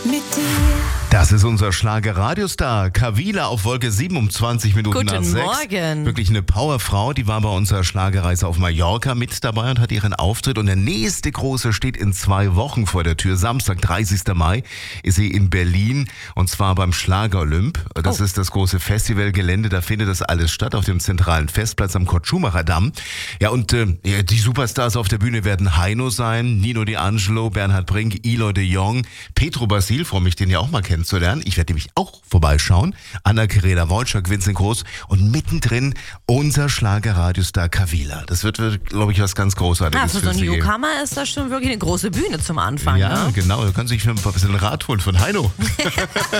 mit dir. Das ist unser Schlager-Radiostar. Kavila auf Wolke 7 um 20 Minuten nach 6. Guten Morgen. Wirklich eine Powerfrau, die war bei unserer Schlagerreise auf Mallorca mit dabei und hat ihren Auftritt. Und der nächste große steht in 2 Wochen vor der Tür. Samstag, 30. Mai, ist sie in Berlin und zwar beim Schlager-Olymp. Das ist das große Festivalgelände, da findet das alles statt auf dem zentralen Festplatz am Kurt-Schumacher-Damm. Ja, und die Superstars auf der Bühne werden Heino sein, Nino D'Angelo, Bernhard Brink, Eloy de Jong, Petro Basil, freue mich, den ja auch mal kennenzulernen. Ich werde nämlich auch vorbeischauen. Anna-Karina Wojcik, Vincent Groß und mittendrin unser Schlager-Radiostar Kavila. Das wird, glaube ich, was ganz Großartiges für so einen sie geben. Newcomer ist das schon wirklich eine große Bühne zum Anfang. Ja, ne? genau. Da können Sie sich ein bisschen Rat holen von Heino.